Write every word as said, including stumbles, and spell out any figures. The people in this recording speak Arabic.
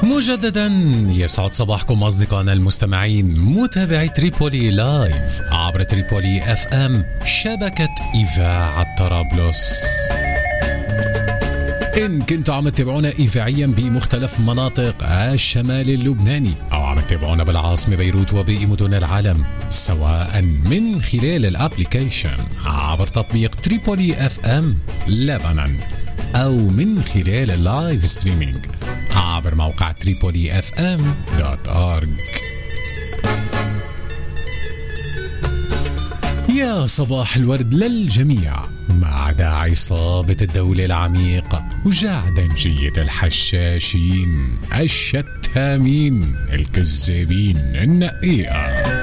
مجددا يسعد صباحكم أصدقائنا المستمعين متابعي تريبولي لايف عبر تريبولي اف ام شبكة إذاعة طرابلس. إن كنتوا عم تتابعونا إذاعيا بمختلف مناطق الشمال اللبناني أو عم تتابعونا بالعاصمة بيروت وباقي مدن العالم، سواء من خلال الابليكيشن عبر تطبيق تريبولي اف ام لبنان أو من خلال اللايف ستريمينج عبر موقع تريبولي اف ام دوت اورج. يا صباح الورد للجميع، مع داعي صابت الدولة العميق وجعدنجية الحشاشين الشتامين الكذابين النقيقة.